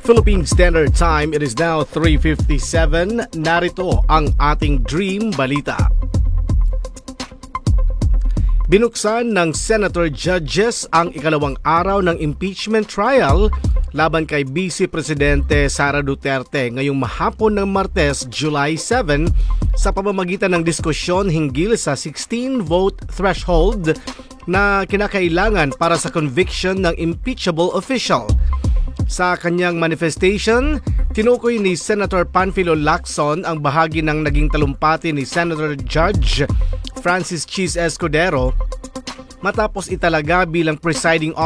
Philippine Standard Time, it is now 3:57. Narito ang ating Dream Balita. Binuksan ng Senator Judges ang ikalawang araw ng impeachment trial laban kay Vice Presidente Sara Duterte ngayong mahapon ng Martes, July 7 sa pamamagitan ng diskusyon hinggil sa 16-vote threshold na kinakailangan para sa conviction ng impeachable official. Sa kanyang manifestation, tinukoy ni Senator Panfilo Lacson ang bahagi ng naging talumpati ni Senator Judge Francis Cheese Escudero matapos italaga bilang presiding